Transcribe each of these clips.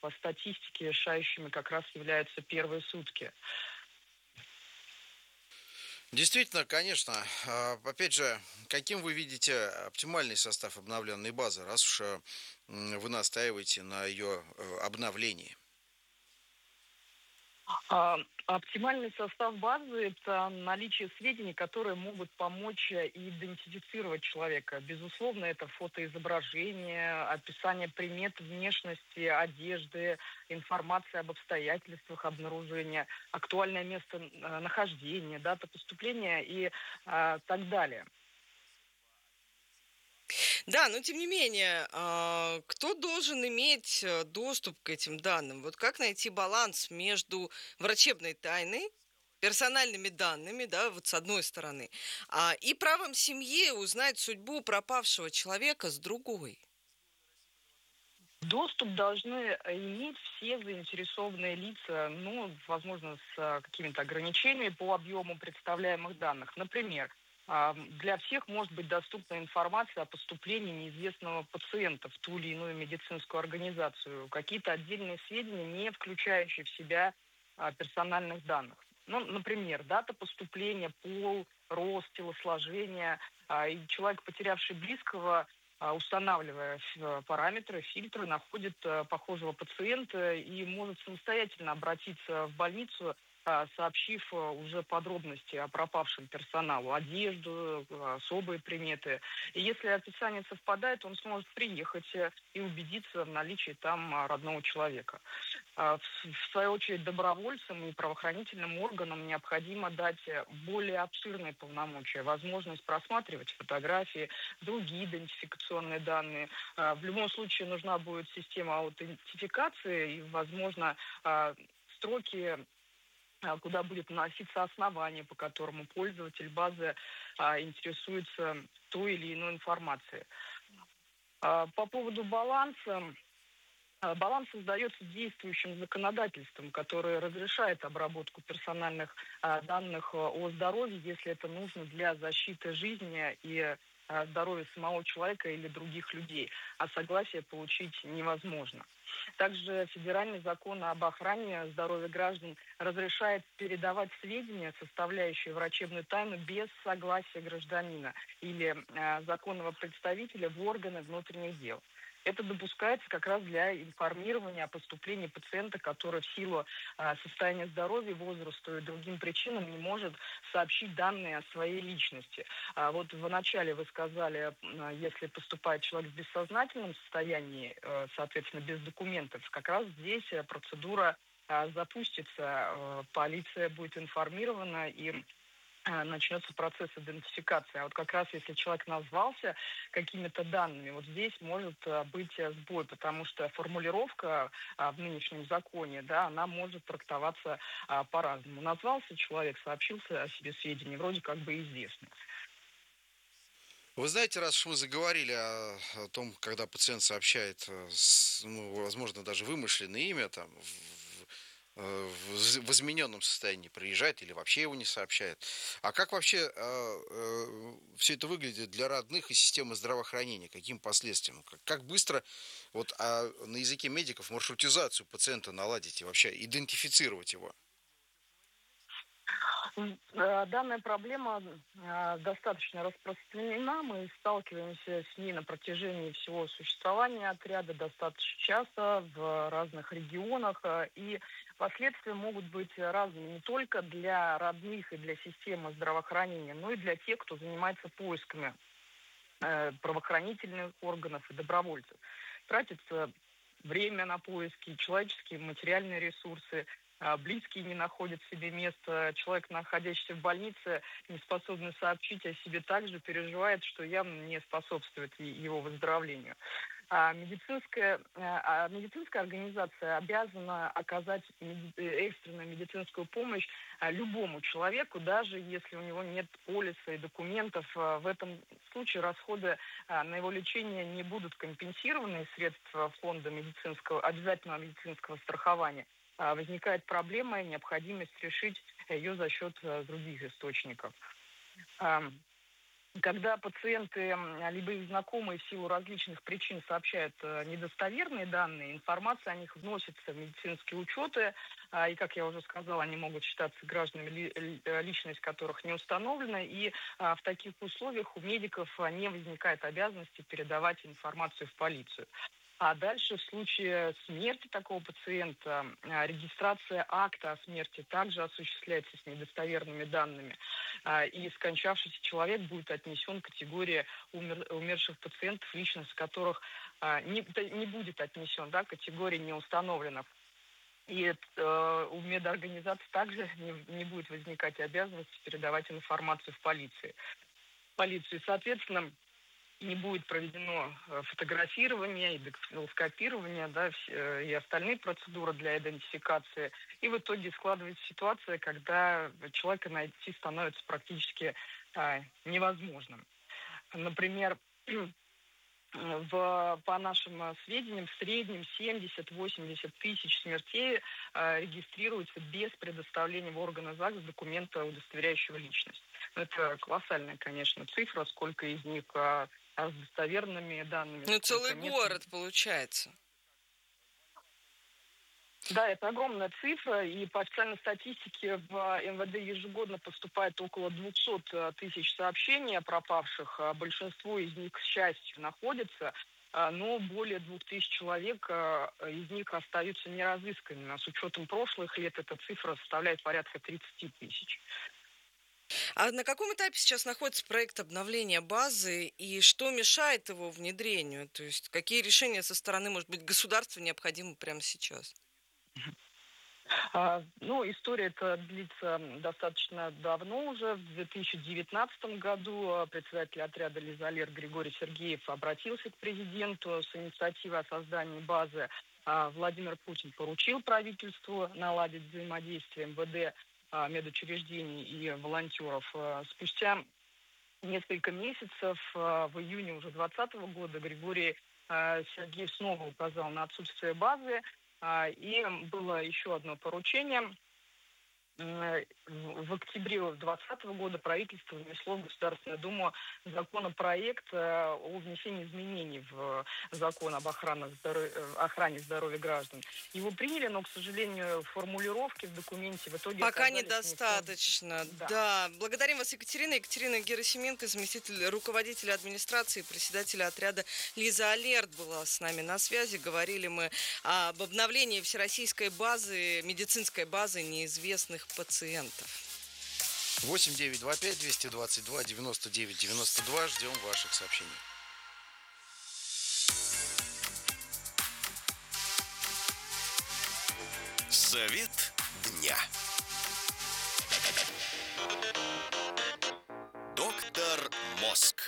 По статистике решающими как раз являются первые сутки. Действительно, конечно. Опять же, каким вы видите оптимальный состав обновленной базы, раз уж вы настаиваете на ее обновлении? Оптимальный состав базы — это наличие сведений, которые могут помочь идентифицировать человека. Безусловно, это фотоизображение, описание примет внешности, одежды, информация об обстоятельствах обнаружения, актуальное место нахождения, дата поступления и так далее. Да, но тем не менее, кто должен иметь доступ к этим данным? Вот как найти баланс между врачебной тайной, персональными данными, да, вот с одной стороны, и правом семьи узнать судьбу пропавшего человека с другой? Доступ должны иметь все заинтересованные лица, ну, возможно, с какими-то ограничениями по объему представляемых данных. Например, для всех может быть доступна информация о поступлении неизвестного пациента в ту или иную медицинскую организацию, какие-то отдельные сведения, не включающие в себя персональных данных. Ну, например, дата поступления, пол, рост, телосложение. И человек, потерявший близкого, устанавливая параметры, фильтры, находит похожего пациента и может самостоятельно обратиться в больницу, сообщив уже подробности о пропавшем персоналу, одежду, особые приметы. И если описание совпадает, он сможет приехать и убедиться в наличии там родного человека. В свою очередь, добровольцам и правоохранительным органам необходимо дать более обширные полномочия, возможность просматривать фотографии, другие идентификационные данные. В любом случае нужна будет система аутентификации и, возможно, строки, куда будет наноситься основание, по которому пользователь базы интересуется той или иной информацией. По поводу баланса. Баланс создается действующим законодательством, которое разрешает обработку персональных данных о здоровье, если это нужно для защиты жизни и здоровья самого человека или других людей, а согласие получить невозможно. Также федеральный закон об охране здоровья граждан разрешает передавать сведения, составляющие врачебную тайну, без согласия гражданина или законного представителя в органы внутренних дел. Это допускается как раз для информирования о поступлении пациента, который в силу состояния здоровья, возраста и другим причинам не может сообщить данные о своей личности. Вот в начале вы сказали, если поступает человек в бессознательном состоянии, соответственно, без документов, как раз здесь процедура запустится, полиция будет информирована и начнется процесс идентификации. А вот как раз если человек назвался какими-то данными, вот здесь может быть сбой, потому что формулировка в нынешнем законе, да, она может трактоваться по-разному. Назвался человек, сообщился о себе сведения, вроде как бы известно. Вы знаете, раз уж мы заговорили о том, когда пациент сообщает, возможно, даже вымышленное имя, там, в измененном состоянии приезжает или вообще его не сообщает. А как вообще все это выглядит для родных и системы здравоохранения? Каким последствиям? Как быстро вот, на языке медиков маршрутизацию пациента наладить и вообще идентифицировать его? Данная проблема достаточно распространена. Мы сталкиваемся с ней на протяжении всего существования отряда достаточно часто в разных регионах. И последствия могут быть разными не только для родных и для системы здравоохранения, но и для тех, кто занимается поисками правоохранительных органов и добровольцев. Тратится время на поиски, человеческие, материальные ресурсы, близкие не находят себе места, человек, находящийся в больнице, не способный сообщить о себе, также переживает, что явно не способствует его выздоровлению. Медицинская организация обязана оказать экстренную медицинскую помощь любому человеку, даже если у него нет полиса и документов. В этом случае расходы на его лечение не будут компенсированы из средств фонда обязательного медицинского страхования. Возникает проблема и необходимость решить ее за счет других источников. Когда пациенты, либо их знакомые в силу различных причин сообщают недостоверные данные, информация о них вносится в медицинские учеты, и, как я уже сказала, они могут считаться гражданами, личность которых не установлена, и в таких условиях у медиков не возникает обязанности передавать информацию в полицию. А дальше в случае смерти такого пациента регистрация акта о смерти также осуществляется с недостоверными данными. И скончавшийся человек будет отнесен к категории умерших пациентов, личность которых не будет отнесен, да, категории не установлена. И у медорганизаций также не будет возникать обязанности передавать информацию в полицию. Соответственно, не будет проведено фотографирование и дактилоскопирование, да, и остальные процедуры для идентификации. И в итоге складывается ситуация, когда человека найти становится практически невозможным. Например, по нашим сведениям, в среднем 70-80 тысяч смертей регистрируется без предоставления в органы ЗАГС документа, удостоверяющего личность. Это колоссальная, конечно, цифра, сколько из них с достоверными данными. Ну, целый город получается. Да, это огромная цифра, и по официальной статистике в МВД ежегодно поступает около 200 тысяч сообщений о пропавших. Большинство из них, к счастью, находится, но более 2000 человек из них остаются неразысканными. А с учетом прошлых лет эта цифра составляет порядка 30 тысяч. А на каком этапе сейчас находится проект обновления базы и что мешает его внедрению? То есть какие решения со стороны, может быть, государства необходимы прямо сейчас? История эта длится достаточно давно уже. В 2019 году председатель отряда «Лизалер» Григорий Сергеев обратился к президенту с инициативой о создании базы. Владимир Путин поручил правительству наладить взаимодействие МВД, медучреждений и волонтеров. Спустя несколько месяцев, в июне уже 2020 года, Григорий Сергеев снова указал на отсутствие базы. И было еще одно поручение. В октябре 2020 года правительство внесло в Государственную Думу законопроект о внесении изменений в закон об охране здоровья граждан. Его приняли, но, к сожалению, формулировки в документе в итоге пока недостаточно. Да. Благодарим вас, Екатерина. Екатерина Герасименко, заместитель руководителя администрации, председателя отряда «Лиза Алерт» была с нами на связи. Говорили мы об обновлении всероссийской базы, медицинской базы неизвестных пациентов. 8-925-222-99-92. Ждем ваших сообщений. Совет дня. Доктор Мозг.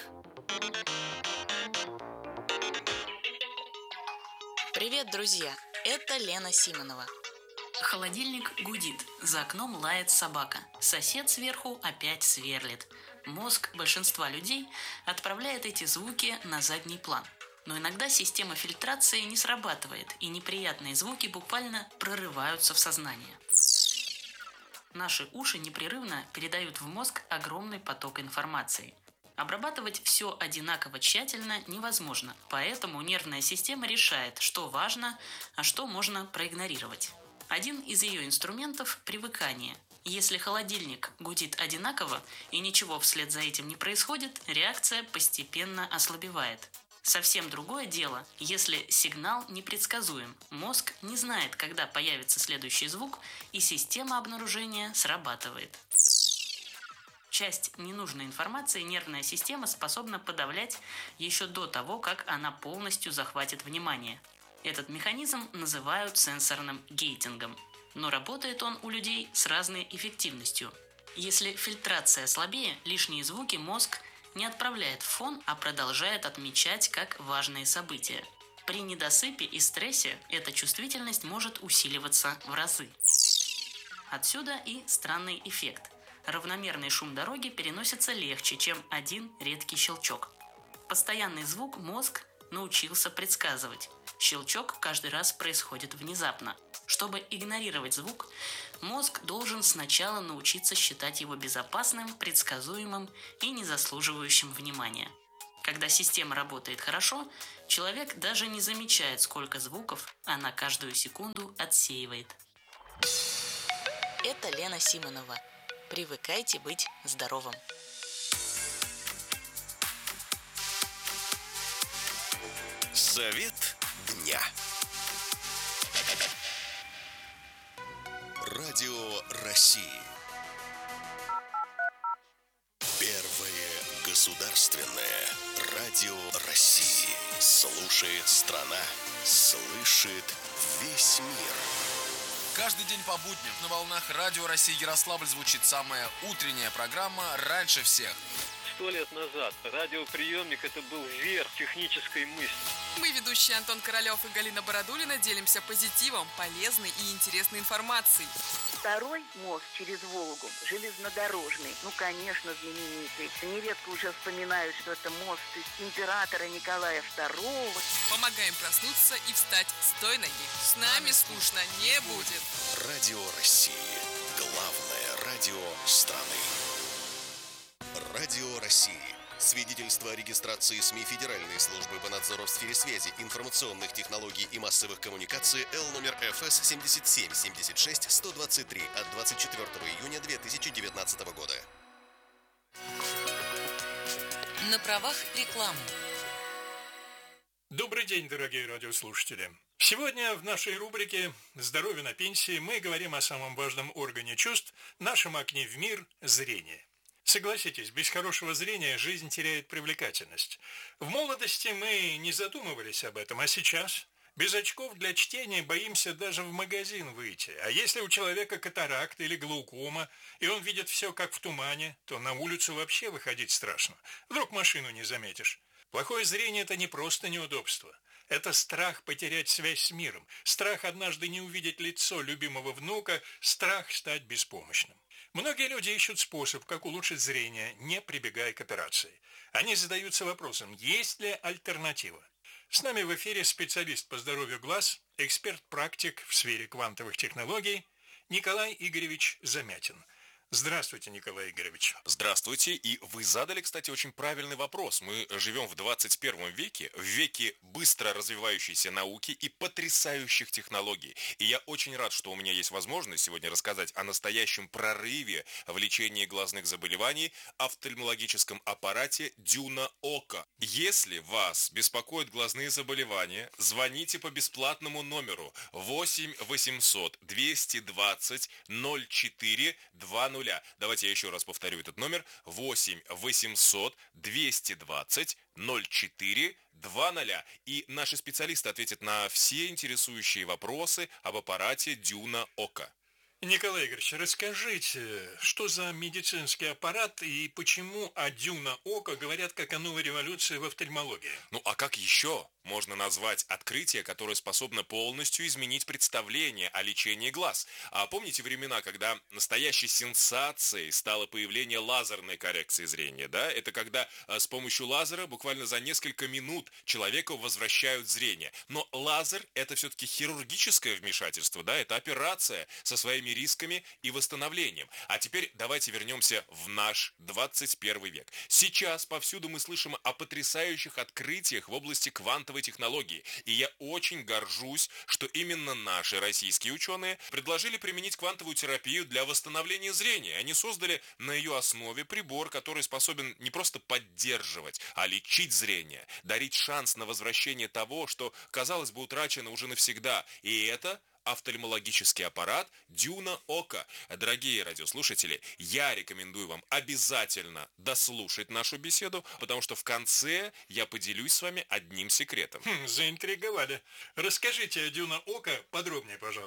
Привет, друзья! Это Лена Симонова. Холодильник гудит, за окном лает собака, сосед сверху опять сверлит. Мозг большинства людей отправляет эти звуки на задний план. Но иногда система фильтрации не срабатывает, и неприятные звуки буквально прорываются в сознание. Наши уши непрерывно передают в мозг огромный поток информации. Обрабатывать все одинаково тщательно невозможно, поэтому нервная система решает, что важно, а что можно проигнорировать. Один из ее инструментов – привыкание. Если холодильник гудит одинаково и ничего вслед за этим не происходит, реакция постепенно ослабевает. Совсем другое дело, если сигнал непредсказуем. Мозг не знает, когда появится следующий звук, и система обнаружения срабатывает. Часть ненужной информации нервная система способна подавлять еще до того, как она полностью захватит внимание. Этот механизм называют сенсорным гейтингом, но работает он у людей с разной эффективностью. Если фильтрация слабее, лишние звуки мозг не отправляет в фон, а продолжает отмечать как важные события. При недосыпе и стрессе эта чувствительность может усиливаться в разы. Отсюда и странный эффект. Равномерный шум дороги переносится легче, чем один редкий щелчок. Постоянный звук мозг научился предсказывать. Щелчок каждый раз происходит внезапно. Чтобы игнорировать звук, мозг должен сначала научиться считать его безопасным, предсказуемым и не заслуживающим внимания. Когда система работает хорошо, человек даже не замечает, сколько звуков она каждую секунду отсеивает. Это Лена Симонова. Привыкайте быть здоровым. Совет дня. Радио России. Первое государственное радио России. Слушает страна, слышит весь мир. Каждый день по будням на волнах Радио России Ярославль звучит самая утренняя программа «Раньше всех». 100 лет назад радиоприемник – это был верх технической мысли. Мы, ведущие Антон Королёв и Галина Бородулина, делимся позитивом, полезной и интересной информацией. Второй мост через Волгу, железнодорожный, конечно, знаменитый. Нередко уже вспоминают, что это мост императора Николая II. Помогаем проснуться и встать с той ноги. С нами скучно не будет. Радио России. Главное радио страны. Радио России. Свидетельство о регистрации СМИ Федеральной службы по надзору в сфере связи, информационных технологий и массовых коммуникаций Л номер ФС 77-76-123 от 24 июня 2019 года. На правах рекламы. Добрый день, дорогие радиослушатели. Сегодня в нашей рубрике «Здоровье на пенсии» мы говорим о самом важном органе чувств, нашем окне в мир – зрение. Согласитесь, без хорошего зрения жизнь теряет привлекательность. В молодости мы не задумывались об этом, а сейчас без очков для чтения боимся даже в магазин выйти. А если у человека катаракт или глаукома, и он видит все как в тумане, то на улицу вообще выходить страшно. Вдруг машину не заметишь. Плохое зрение – это не просто неудобство. Это страх потерять связь с миром, страх однажды не увидеть лицо любимого внука, страх стать беспомощным. Многие люди ищут способ, как улучшить зрение, не прибегая к операции. Они задаются вопросом, есть ли альтернатива. С нами в эфире специалист по здоровью глаз, эксперт-практик в сфере квантовых технологий Николай Игоревич Замятин. Здравствуйте, Николай Игоревич. Здравствуйте. И вы задали, кстати, очень правильный вопрос. Мы живем в 21 веке, в веке быстро развивающейся науки и потрясающих технологий. И я очень рад, что у меня есть возможность сегодня рассказать о настоящем прорыве в лечении глазных заболеваний, офтальмологическом аппарате Дюна Ока. Если вас беспокоят глазные заболевания, звоните по бесплатному номеру 8 800 220 04 20. Давайте я еще раз повторю этот номер. 8 800 220 04 20. И наши специалисты ответят на все интересующие вопросы об аппарате Дюна Ока. Николай Игоревич, расскажите, что за медицинский аппарат и почему о Дюна Ока говорят как о новой революции в офтальмологии? Ну а как еще можно назвать открытие, которое способно полностью изменить представление о лечении глаз? А помните времена, когда настоящей сенсацией стало появление лазерной коррекции зрения, да? Это когда с помощью лазера буквально за несколько минут человеку возвращают зрение. Но лазер – это все-таки хирургическое вмешательство, да? Это операция со своими рисками и восстановлением. А теперь давайте вернемся в наш 21 век. Сейчас повсюду мы слышим о потрясающих открытиях в области квантовой технологии. И я очень горжусь, что именно наши российские ученые предложили применить квантовую терапию для восстановления зрения. Они создали на ее основе прибор, который способен не просто поддерживать, а лечить зрение, дарить шанс на возвращение того, что, казалось бы, утрачено уже навсегда. И это офтальмологический аппарат Дюна Ока. Дорогие радиослушатели, я рекомендую вам обязательно дослушать нашу беседу, потому что в конце я поделюсь с вами одним секретом. Заинтриговали. Расскажите о Дюна Ока подробнее, пожалуйста.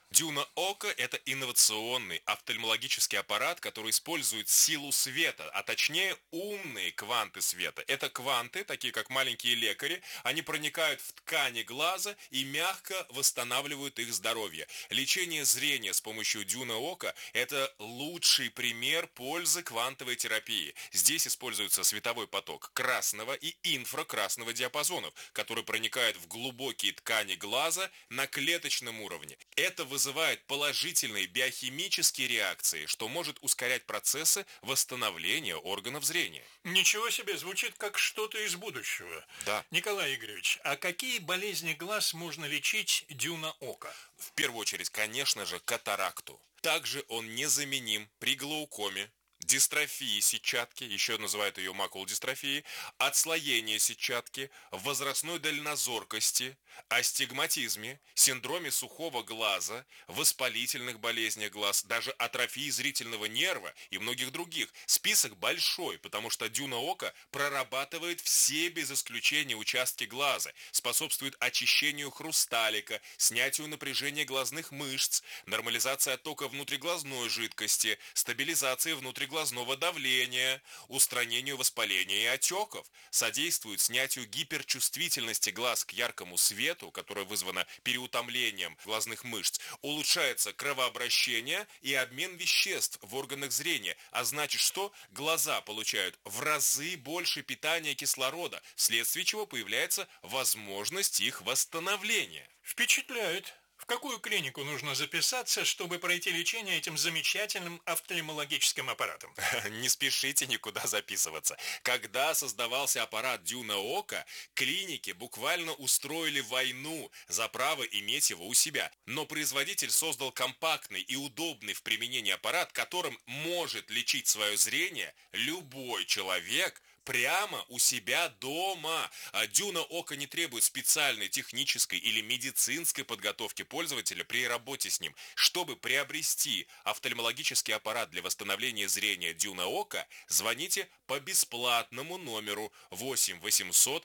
Дюна Ока – это инновационный офтальмологический аппарат, который использует силу света, а точнее умные кванты света. Это кванты, такие как маленькие лекари, они проникают в ткани глаза и мягко восстанавливают их здоровье. Лечение зрения с помощью Дюна Ока – это лучший пример пользы квантовой терапии. Здесь используется световой поток красного и инфракрасного диапазонов, который проникает в глубокие ткани глаза на клеточном уровне. Это вызывает положительные биохимические реакции, что может ускорять процессы восстановления органов зрения. Ничего себе, звучит как что-то из будущего. Да. Николай Игоревич, а какие болезни глаз можно лечить Дюна Ока? В первую очередь, конечно же, катаракту. Также он незаменим при глаукоме, дистрофии сетчатки, еще называют ее макулодистрофией, отслоение сетчатки, возрастной дальнозоркости, астигматизме, синдроме сухого глаза, воспалительных болезнях глаз, даже атрофии зрительного нерва и многих других. Список большой, потому что Дюна Ока прорабатывает все без исключения участки глаза, способствует очищению хрусталика, снятию напряжения глазных мышц, нормализации оттока внутриглазной жидкости, стабилизации внутриглазного давления, устранению воспаления и отеков, содействует снятию гиперчувствительности глаз к яркому свету, которое вызвано переутомлением глазных мышц, улучшается кровообращение и обмен веществ в органах зрения, а значит, что глаза получают в разы больше питания кислорода, вследствие чего появляется возможность их восстановления. Впечатляет. В какую клинику нужно записаться, чтобы пройти лечение этим замечательным офтальмологическим аппаратом? Не спешите никуда записываться. Когда создавался аппарат Дюна Ока, клиники буквально устроили войну за право иметь его у себя. Но производитель создал компактный и удобный в применении аппарат, которым может лечить свое зрение любой человек, прямо у себя дома. Дюна Ока не требует специальной технической или медицинской подготовки пользователя при работе с ним. Чтобы приобрести офтальмологический аппарат для восстановления зрения Дюна Ока, звоните по бесплатному номеру 8 800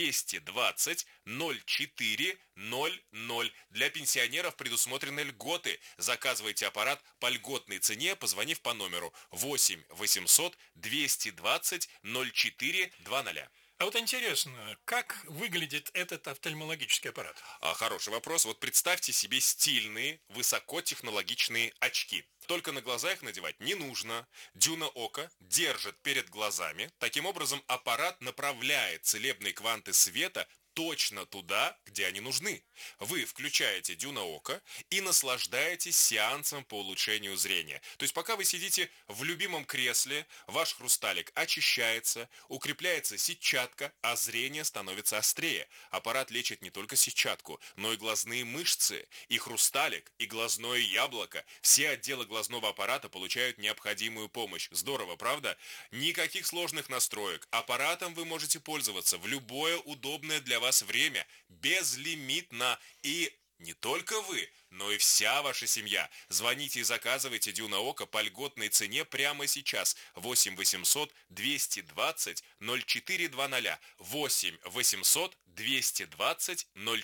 220 0400. Для пенсионеров предусмотрены льготы. Заказывайте аппарат по льготной цене, позвонив по номеру 8 800 220 0400. А вот интересно, как выглядит этот офтальмологический аппарат? Хороший вопрос. Вот представьте себе стильные, высокотехнологичные очки. Только на глаза их надевать не нужно. Дюна Ока держит перед глазами. Таким образом, аппарат направляет целебные кванты света точно туда, где они нужны. Вы включаете Дюна Ока и наслаждаетесь сеансом по улучшению зрения. То есть пока вы сидите в любимом кресле, ваш хрусталик очищается, укрепляется сетчатка, а зрение становится острее. Аппарат лечит не только сетчатку, но и глазные мышцы, и хрусталик, и глазное яблоко. Все отделы глазного аппарата получают необходимую помощь. Здорово, правда? Никаких сложных настроек. Аппаратом вы можете пользоваться в любое удобное для вас время, безлимитно, и не только вы, но и вся ваша семья. Звоните и заказывайте Дюна Ока по льготной цене прямо сейчас. 8 800 220 0400. 8 800 220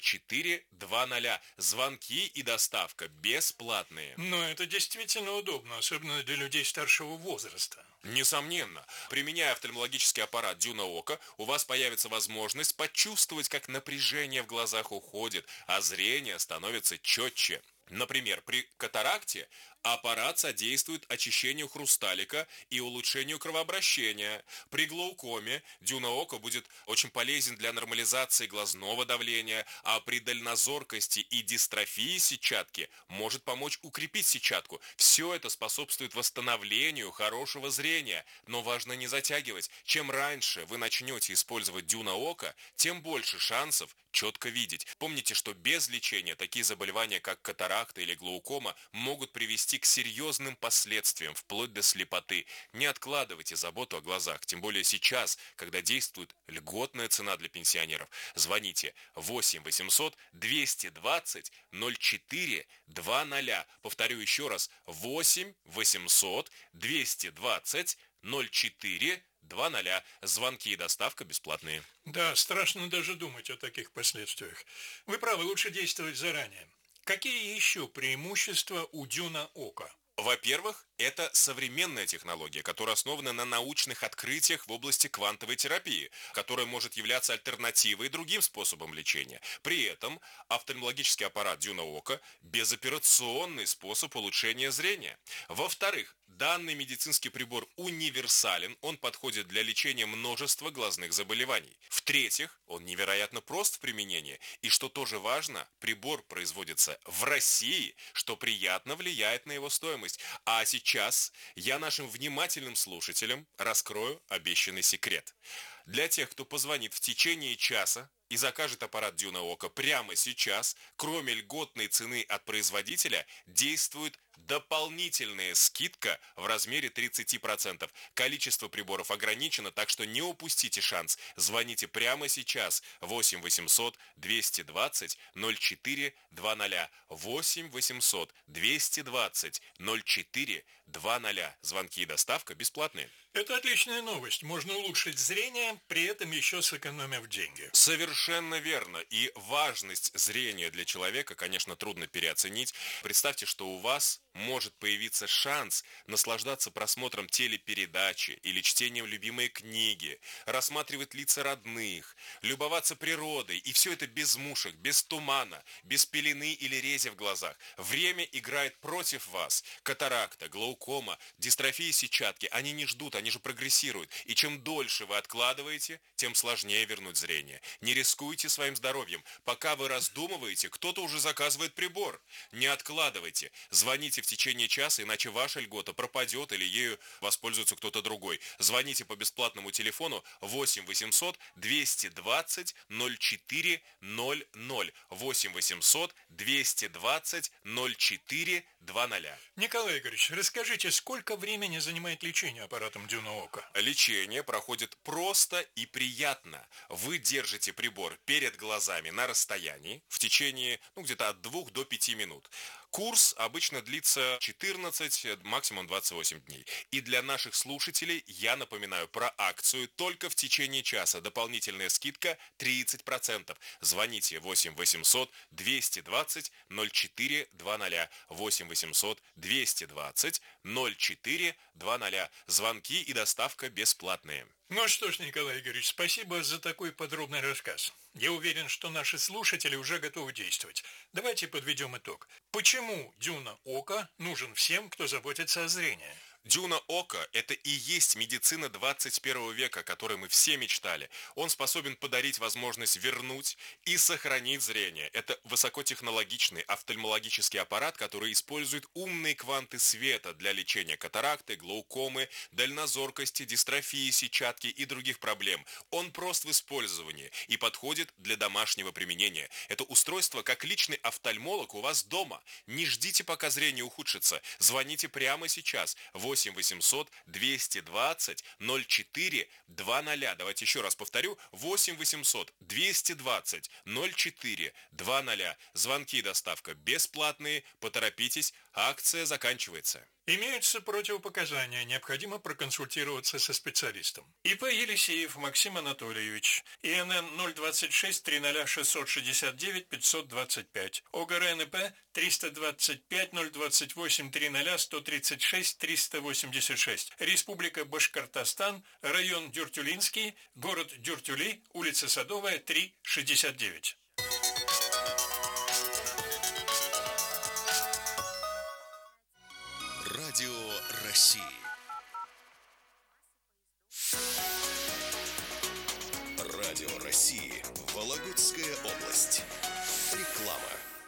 0400. Звонки и доставка бесплатные. Но это действительно удобно, особенно для людей старшего возраста. Несомненно. Применяя офтальмологический аппарат Дюна Ока, у вас появится возможность почувствовать, как напряжение в глазах уходит, а зрение становится четче. Например, при катаракте аппарат содействует очищению хрусталика и улучшению кровообращения. При глаукоме Дюна Ока будет очень полезен для нормализации глазного давления, а при дальнозоркости и дистрофии сетчатки может помочь укрепить сетчатку. Все это способствует восстановлению хорошего зрения. Но важно не затягивать. Чем раньше вы начнете использовать Дюна Ока, тем больше шансов четко видеть. Помните, что без лечения такие заболевания, как катаракта или глаукома, могут привести к серьезным последствиям, вплоть до слепоты. Не откладывайте заботу о глазах, тем более сейчас, когда действует льготная цена для пенсионеров. Звоните 8 800 220 0400. Повторю еще раз, 8 800 220 0400. Звонки и доставка бесплатные. Да, страшно даже думать о таких последствиях. Вы правы, лучше действовать заранее. Какие еще преимущества у Дюна Ока? Во-первых, это современная технология, которая основана на научных открытиях в области квантовой терапии, которая может являться альтернативой другим способам лечения. При этом офтальмологический аппарат Дюна Ока – безоперационный способ улучшения зрения. Во-вторых, данный медицинский прибор универсален, он подходит для лечения множества глазных заболеваний. В-третьих, он невероятно прост в применении, и что тоже важно, прибор производится в России, что приятно влияет на его стоимость. А сейчас я нашим внимательным слушателям раскрою обещанный секрет. Для тех, кто позвонит в течение часа и закажет аппарат Дюна Ока прямо сейчас, кроме льготной цены от производителя, действует дополнительная скидка в размере 30%. Количество приборов ограничено, так что не упустите шанс. Звоните прямо сейчас 8 800 220 04 20. 8 800 220 04 20. Звонки и доставка бесплатные. Это отличная новость. Можно улучшить зрение, при этом еще сэкономив деньги. Совершенно верно. И важность зрения для человека, конечно, трудно переоценить. Представьте, что у вас может появиться шанс наслаждаться просмотром телепередачи или чтением любимой книги, рассматривать лица родных, любоваться природой. И все это без мушек, без тумана, без пелены или рези в глазах. Время играет против вас. Катаракта, глаукома, дистрофия сетчатки, они не ждут, они же прогрессируют. И чем дольше вы откладываете, тем сложнее вернуть зрение. Не рискуйте своим здоровьем. Пока вы раздумываете, кто-то уже заказывает прибор. Не откладывайте. Звоните в течение часа, иначе ваша льгота пропадет или ею воспользуется кто-то другой. Звоните по бесплатному телефону 8 800 220 04 00. 8 800 220 04 20. Николай Игоревич, расскажите, сколько времени занимает лечение аппаратом Дюна Ока? Лечение проходит просто и приятно. Вы держите прибор перед глазами на расстоянии в течение где-то от 2 до 5 минут. Курс обычно длится 14, максимум 28 дней. И для наших слушателей я напоминаю про акцию только в течение часа. Дополнительная скидка 30%. Звоните 8 800 220 04 20. 8 800 220 04 20. Звонки и доставка бесплатные. Ну что ж, Николай Игоревич, спасибо за такой подробный рассказ. Я уверен, что наши слушатели уже готовы действовать. Давайте подведем итог. Почему Дюна Ока нужен всем, кто заботится о зрении? Дюна Ока – это и есть медицина 21 века, о которой мы все мечтали. Он способен подарить возможность вернуть и сохранить зрение. Это высокотехнологичный офтальмологический аппарат, который использует умные кванты света для лечения катаракты, глаукомы, дальнозоркости, дистрофии сетчатки и других проблем. Он прост в использовании и подходит для домашнего применения. Это устройство как личный офтальмолог у вас дома. Не ждите, пока зрение ухудшится. Звоните прямо сейчас. 8 800 220 04 20. Давайте еще раз повторю. 8 800 220 04 20. Звонки и доставка бесплатные. Поторопитесь, акция заканчивается. Имеются противопоказания, необходимо проконсультироваться со специалистом. ИП Елисеев Максим Анатольевич, ИНН 026 300 669 525, ОГРНП 325 028 300 136 386, Республика Башкортостан, район Дюртюлинский, город Дюртюли, улица Садовая, 369. Радио России. Радио России. Вологодская область. Реклама.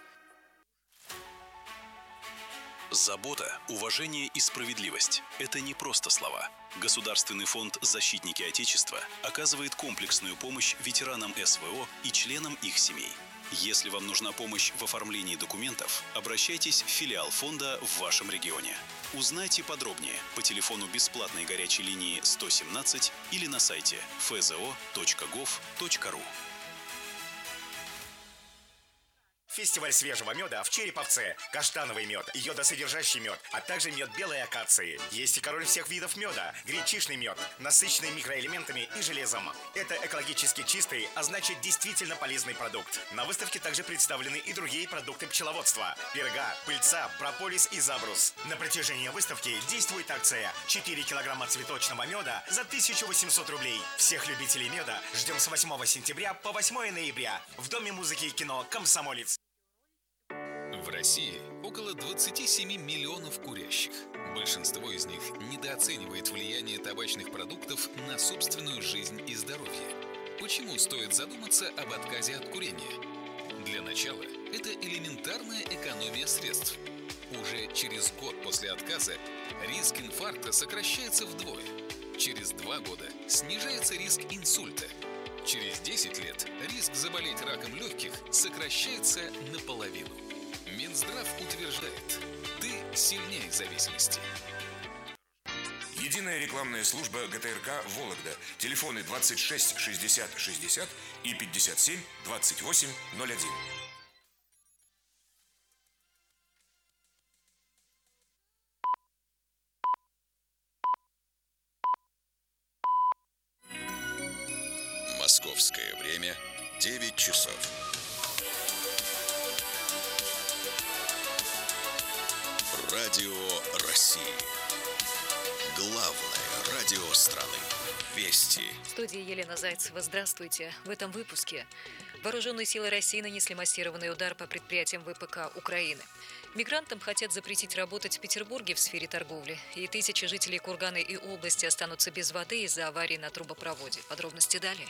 Забота, уважение и справедливость – это не просто слова. Государственный фонд «Защитники Отечества» оказывает комплексную помощь ветеранам СВО и членам их семей. Если вам нужна помощь в оформлении документов, обращайтесь в филиал фонда в вашем регионе. Узнайте подробнее по телефону бесплатной горячей линии 117 или на сайте fzo.gov.ru. Фестиваль свежего меда в Череповце. Каштановый мед, йодосодержащий мед, а также мед белой акации. Есть и король всех видов меда. Гречишный мед, насыщенный микроэлементами и железом. Это экологически чистый, а значит действительно полезный продукт. На выставке также представлены и другие продукты пчеловодства. Перга, пыльца, прополис и забрус. На протяжении выставки действует акция 4 килограмма цветочного меда за 1800 рублей. Всех любителей меда ждем с 8 сентября по 8 ноября в Доме музыки и кино «Комсомолец». В России около 27 миллионов курящих. Большинство из них недооценивает влияние табачных продуктов на собственную жизнь и здоровье. Почему стоит задуматься об отказе от курения? Для начала, это элементарная экономия средств. Уже через год после отказа риск инфаркта сокращается вдвое. Через 2 года снижается риск инсульта. Через 10 лет риск заболеть раком легких сокращается наполовину. Минздрав утверждает, ты сильнее зависимости. Единая рекламная служба ГТРК «Вологда». Телефоны 26 60 60 и 57 28 01. Московское время 9 часов. Радио России. Главное радио страны. Вести. В студии Елена Зайцева. Здравствуйте. В этом выпуске. Вооруженные силы России нанесли массированный удар по предприятиям ВПК Украины. Мигрантам хотят запретить работать в Петербурге в сфере торговли. И тысячи жителей Кургана и области останутся без воды из-за аварии на трубопроводе. Подробности далее.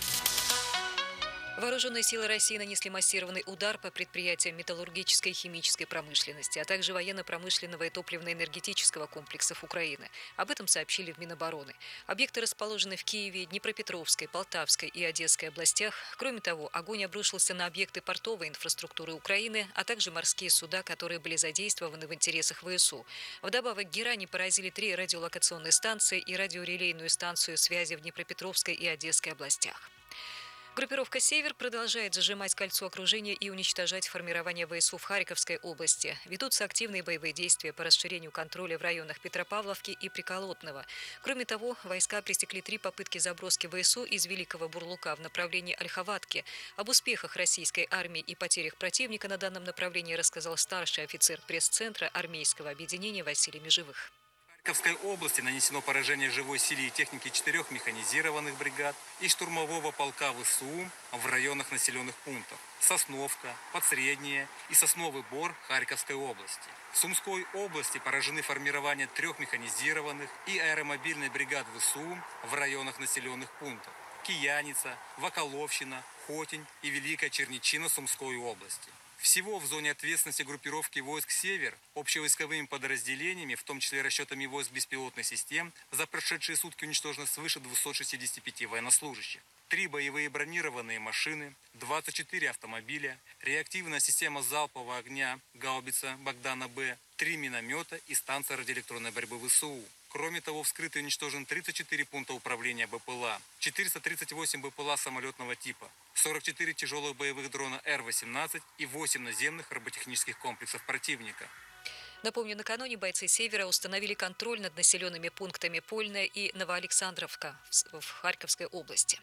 Вооруженные силы России нанесли массированный удар по предприятиям металлургической и химической промышленности, а также военно-промышленного и топливно-энергетического комплексов Украины. Об этом сообщили в Минобороны. Объекты расположены в Киеве, Днепропетровской, Полтавской и Одесской областях. Кроме того, огонь обрушился на объекты портовой инфраструктуры Украины, а также морские суда, которые были задействованы в интересах ВСУ. Вдобавок, герани поразили 3 радиолокационные станции и радиорелейную станцию связи в Днепропетровской и Одесской областях. Группировка «Север» продолжает зажимать кольцо окружения и уничтожать формирование ВСУ в Харьковской области. Ведутся активные боевые действия по расширению контроля в районах Петропавловки и Приколотного. Кроме того, войска пресекли 3 попытки заброски ВСУ из Великого Бурлука в направлении Ольховатки. Об успехах российской армии и потерях противника на данном направлении рассказал старший офицер пресс-центра армейского объединения Василий Межевых. В Харьковской области нанесено поражение живой силе и техники 4 механизированных бригад и штурмового полка ВСУ в районах населенных пунктов Сосновка, Подсреднее и Сосновый Бор Харьковской области. В Сумской области поражены формирования 3 механизированных и аэромобильной бригад ВСУ в районах населенных пунктов Кияница, Ваколовщина, Хотень и Великая Черничина Сумской области. Всего в зоне ответственности группировки войск «Север» общевойсковыми подразделениями, в том числе расчетами войск беспилотных систем, за прошедшие сутки уничтожено свыше 265 военнослужащих. 3 боевые бронированные машины, 24 автомобиля, реактивная система залпового огня гаубица Богдана-Б, 3 миномета и станция радиоэлектронной борьбы ВСУ. Кроме того, вскрыты и уничтожены 34 пункта управления БПЛА, 438 БПЛА самолетного типа, 44 тяжелых боевых дрона Р-18 и 8 наземных роботехнических комплексов противника. Напомню, накануне бойцы «Севера» установили контроль над населенными пунктами Польная и Новоалександровка в Харьковской области.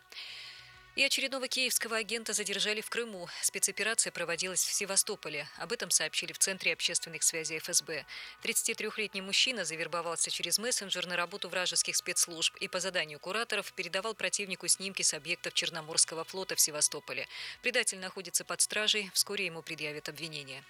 И очередного киевского агента задержали в Крыму. Спецоперация проводилась в Севастополе. Об этом сообщили в Центре общественных связей ФСБ. 33-летний мужчина завербовался через мессенджер на работу вражеских спецслужб и по заданию кураторов передавал противнику снимки с объектов Черноморского флота в Севастополе. Предатель находится под стражей. Вскоре ему предъявят обвинение.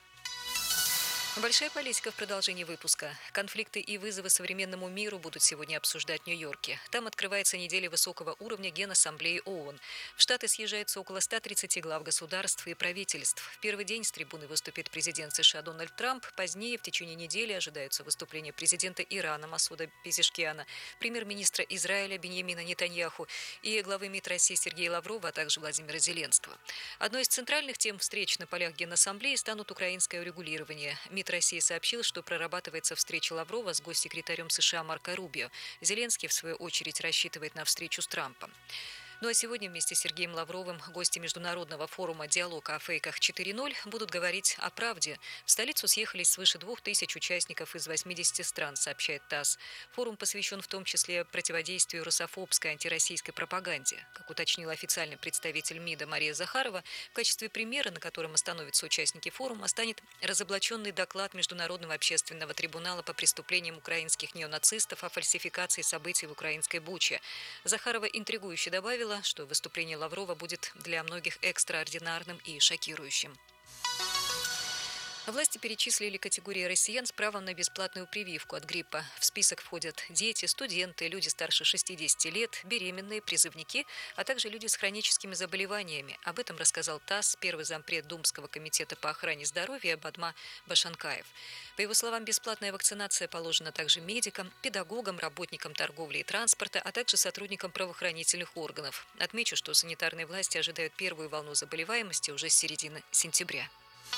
Большая политика в продолжении выпуска. Конфликты и вызовы современному миру будут сегодня обсуждать в Нью-Йорке. Там открывается неделя высокого уровня Генассамблеи ООН. В Штаты съезжаются около 130 глав государств и правительств. В первый день с трибуны выступит президент США Дональд Трамп. Позднее, в течение недели, ожидаются выступления президента Ирана Масуда Пезешкиана, премьер-министра Израиля Биньямина Нетаньяху и главы МИД России Сергея Лаврова, а также Владимира Зеленского. Одной из центральных тем встреч на полях Генассамблеи станут украинское урегулирование. МИД России сообщил, что прорабатывается встреча Лаврова с госсекретарем США Марко Рубио. Зеленский, в свою очередь, рассчитывает на встречу с Трампом. Ну а сегодня вместе с Сергеем Лавровым гости международного форума «Диалог о фейках 4.0» будут говорить о правде. В столицу съехались свыше 2000 участников из 80 стран, сообщает ТАСС. Форум посвящен в том числе противодействию русофобской антироссийской пропаганде. Как уточнил официальный представитель МИДа Мария Захарова, в качестве примера, на котором остановятся участники форума, станет разоблаченный доклад Международного общественного трибунала по преступлениям украинских неонацистов о фальсификации событий в украинской Буче. Захарова интригующе добавила, что выступление Лаврова будет для многих экстраординарным и шокирующим. Власти перечислили категории россиян с правом на бесплатную прививку от гриппа. В список входят дети, студенты, люди старше 60 лет, беременные, призывники, а также люди с хроническими заболеваниями. Об этом рассказал ТАСС первый зампред Думского комитета по охране здоровья Бадма Башанкаев. По его словам, бесплатная вакцинация положена также медикам, педагогам, работникам торговли и транспорта, а также сотрудникам правоохранительных органов. Отмечу, что санитарные власти ожидают первую волну заболеваемости уже с середины сентября.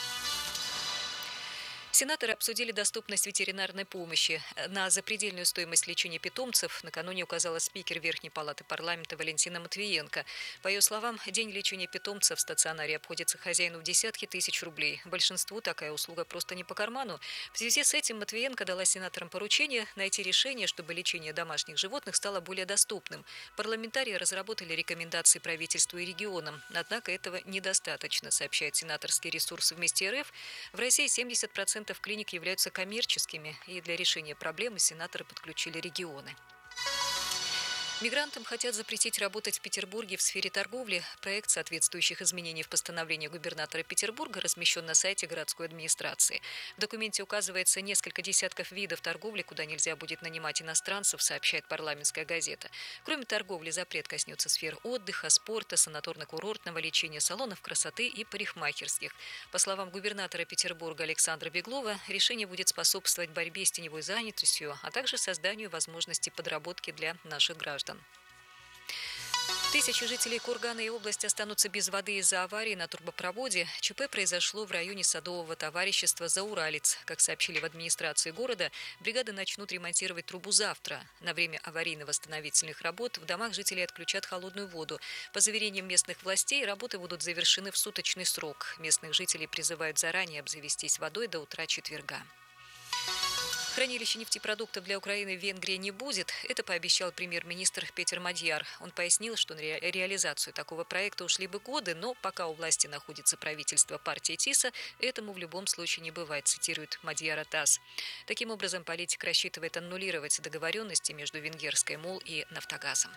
Сенаторы обсудили доступность ветеринарной помощи. На запредельную стоимость лечения питомцев накануне указала спикер Верхней палаты парламента Валентина Матвиенко. По ее словам, день лечения питомца в стационаре обходится хозяину в десятки тысяч рублей. Большинству такая услуга просто не по карману. В связи с этим Матвиенко дала сенаторам поручение найти решение, чтобы лечение домашних животных стало более доступным. Парламентарии разработали рекомендации правительству и регионам. Однако этого недостаточно, сообщает сенаторский ресурс «Вместе РФ». В России 70% клиник являются коммерческими, и для решения проблемы сенаторы подключили регионы. Мигрантам хотят запретить работать в Петербурге в сфере торговли. Проект соответствующих изменений в постановлении губернатора Петербурга размещен на сайте городской администрации. В документе указывается несколько десятков видов торговли, куда нельзя будет нанимать иностранцев, сообщает парламентская газета. Кроме торговли, запрет коснется сфер отдыха, спорта, санаторно-курортного лечения, салонов красоты и парикмахерских. По словам губернатора Петербурга Александра Беглова, решение будет способствовать борьбе с теневой занятостью, а также созданию возможностей подработки для наших граждан. Тысячи жителей Кургана и области останутся без воды из-за аварии на трубопроводе. ЧП произошло в районе садового товарищества «Зауралец». Как сообщили в администрации города, бригады начнут ремонтировать трубу завтра. На время аварийно-восстановительных работ в домах жителей отключат холодную воду. По заверениям местных властей, работы будут завершены в суточный срок. Местных жителей призывают заранее обзавестись водой до утра четверга. Хранилища нефтепродуктов для Украины в Венгрии не будет. Это пообещал премьер-министр Петер Мадьяр. Он пояснил, что на реализацию такого проекта ушли бы годы, но пока у власти находится правительство партии ТИСа, этому в любом случае не бывает, цитирует Мадьяра ТАСС. Таким образом, политик рассчитывает аннулировать договоренности между венгерской МОЛ и «Нафтогазом».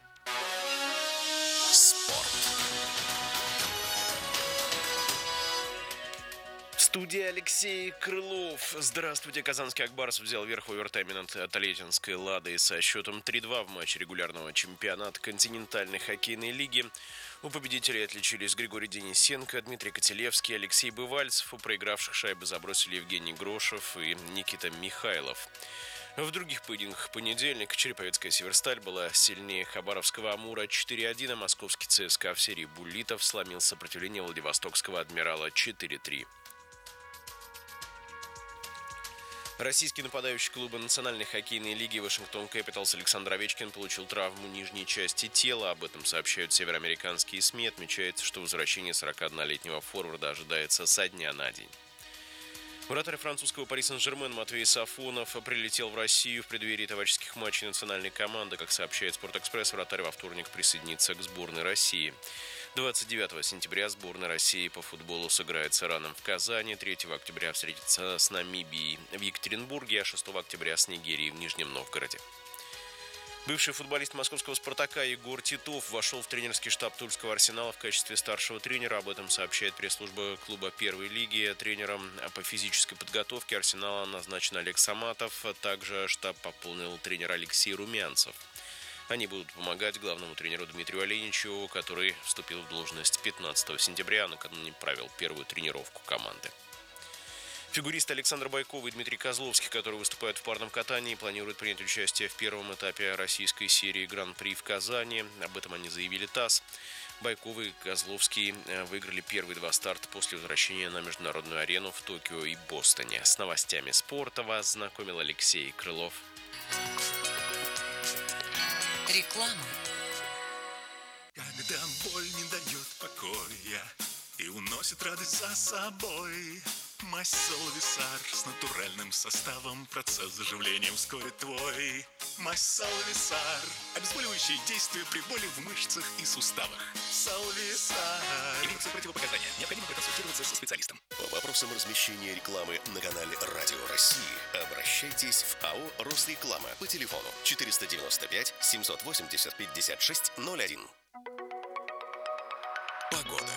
Спорт. Студия Алексей Крылов. Здравствуйте. Казанский «Ак-Барс» взял верх в овертайме над Тольяттинской «Ладой» со счетом 3-2 в матче регулярного чемпионата континентальной хоккейной лиги. У победителей отличились Григорий Денисенко, Дмитрий Котелевский, Алексей Бывальцев. У проигравших шайбы забросили Евгений Грошев и Никита Михайлов. В других поединках понедельник череповецкая «Северсталь» была сильнее хабаровского «Амура» 4-1, а московский ЦСКА в серии буллитов сломил сопротивление владивостокского «Адмирала» 4-3. Российский нападающий клуба Национальной хоккейной лиги Вашингтон Кэпиталс Александр Овечкин получил травму нижней части тела. Об этом сообщают североамериканские СМИ. Отмечается, что возвращение 41-летнего форварда ожидается со дня на день. Вратарь французского Пари Сен-Жермен Матвей Сафонов прилетел в Россию в преддверии товарищеских матчей национальной команды. Как сообщает «Спортэкспресс», вратарь во вторник присоединится к сборной России. 29 сентября сборная России по футболу сыграет с Ираном в Казани, 3 октября встретится с Намибией в Екатеринбурге, а 6 октября с Нигерией в Нижнем Новгороде. Бывший футболист московского «Спартака» Егор Титов вошел в тренерский штаб Тульского «Арсенала» в качестве старшего тренера. Об этом сообщает пресс-служба клуба первой лиги. Тренером по физической подготовке «Арсенала» назначен Олег Саматов. Также штаб пополнил тренер Алексей Румянцев. Они будут помогать главному тренеру Дмитрию Оленичеву, который вступил в должность 15 сентября, а накануне провел первую тренировку команды. Фигуристы Александр Байков и Дмитрий Козловский, которые выступают в парном катании, планируют принять участие в первом этапе российской серии Гран-при в Казани. Об этом они заявили ТАСС. Байков и Козловский выиграли первые два старта после возвращения на международную арену в Токио и Бостоне. С новостями спорта вас знакомил Алексей Крылов. Реклама. Когда боль не дает покоя и уносит радость за собой, мазь Салвисар с натуральным составом процесс заживления ускорит твой. Мазь Салвисар. Обезболивающее действие при боли в мышцах и суставах. Салвисар. Имеются противопоказания. Необходимо проконсультироваться со специалистом. По вопросам размещения рекламы на канале Радио России обращайтесь в АО «Росреклама» по телефону 495 780 56 01. Погода.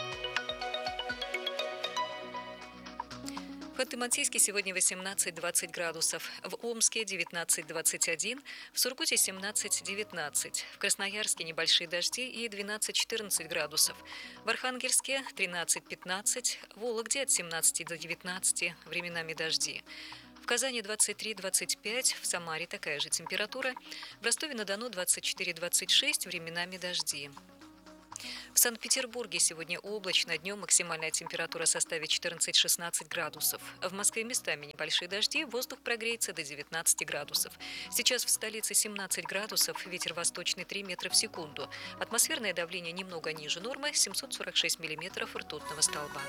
В Ханты-Мансийске сегодня 18-20 градусов, в Омске 19-21, в Сургуте 17-19, в Красноярске небольшие дожди и 12-14 градусов, в Архангельске 13-15, в Вологде от 17 до 19, временами дожди. В Казани 23-25, в Самаре такая же температура, в Ростове-на-Дону 24-26, временами дожди. В Санкт-Петербурге сегодня облачно, днем максимальная температура составит 14-16 градусов. В Москве местами небольшие дожди, воздух прогреется до 19 градусов. Сейчас в столице 17 градусов, ветер восточный 3 метра в секунду. Атмосферное давление немного ниже нормы, 746 миллиметров ртутного столба.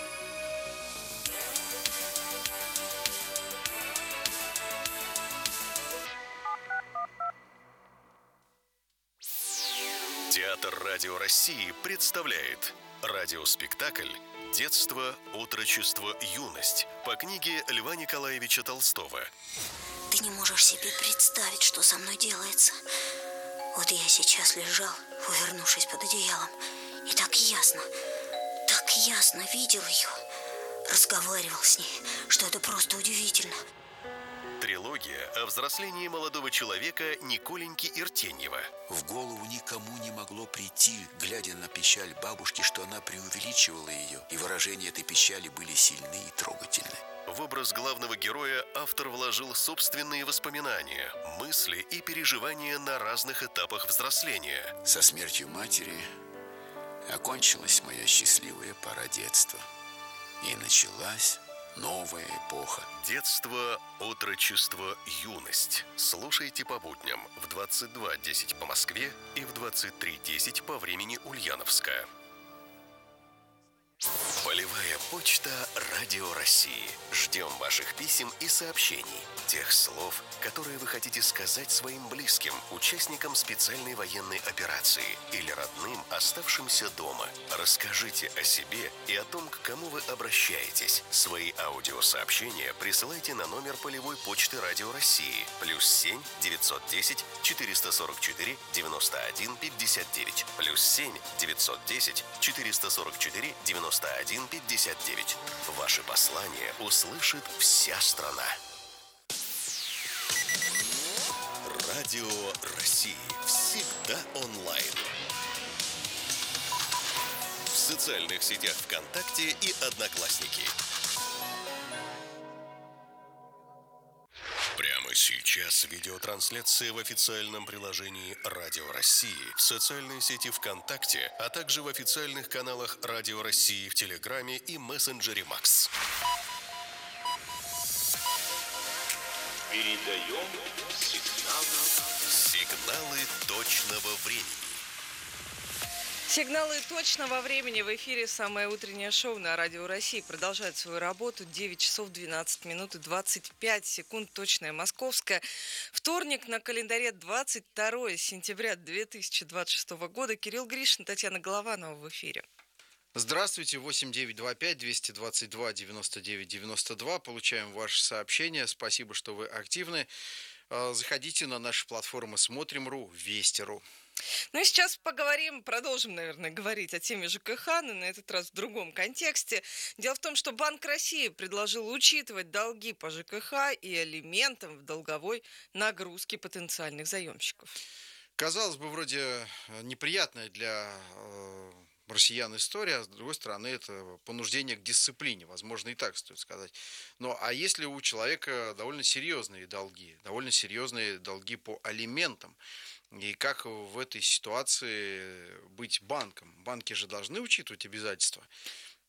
Театр Радио России представляет радиоспектакль «Детство, отрочество, юность» по книге Льва Николаевича Толстого. Ты не можешь себе представить, что со мной делается. Вот я сейчас лежал, увернувшись под одеялом, и так ясно видел ее, разговаривал с ней, что это просто удивительно. Трилогия о взрослении молодого человека Николеньки Иртеньева. В голову никому не могло прийти, глядя на печаль бабушки, что она преувеличивала ее, и выражения этой печали были сильны и трогательны. В образ главного героя автор вложил собственные воспоминания, мысли и переживания на разных этапах взросления. Со смертью матери окончилась моя счастливая пора детства. И началась новая эпоха. Детство, отрочество, юность. Слушайте по будням в 22:10 по Москве и в 23:10 по времени Ульяновска. Полевая почта Радио России. Ждем ваших писем и сообщений. Тех слов, которые вы хотите сказать своим близким, участникам специальной военной операции или родным, оставшимся дома. Расскажите о себе и о том, к кому вы обращаетесь. Свои аудиосообщения присылайте на номер полевой почты Радио России +7 910 444 91 59 +7 910 444 91 59. Ваши послания услышит вся страна. Радио России всегда онлайн. В социальных сетях ВКонтакте и Одноклассники. Прямо сейчас видеотрансляция в официальном приложении Радио России, в социальной сети ВКонтакте, а также в официальных каналах Радио России в Телеграме и мессенджере Макс. Передаем сигналы точного времени. Сигналы точного времени в эфире. Самое утреннее шоу на Радио России продолжает свою работу. 9 часов 12 минут и 25 секунд. Точное московское. Вторник, на календаре 22 сентября 2026 года. Кирилл Гришин, Татьяна Голованова в эфире. Здравствуйте, 8925-222-99-92. Получаем ваши сообщения. Спасибо, что вы активны. Заходите на наши платформы «Смотрим.ру», «Вести.ру». Ну и сейчас продолжим, наверное, говорить о теме ЖКХ, но на этот раз в другом контексте. Дело в том, что Банк России предложил учитывать долги по ЖКХ и алиментам в долговой нагрузке потенциальных заемщиков. Казалось бы, вроде неприятная для россиян история, а с другой стороны, это понуждение к дисциплине, возможно, и так стоит сказать. Но а если у человека довольно серьезные долги по алиментам, и как в этой ситуации быть банком? Банки же должны учитывать обязательства.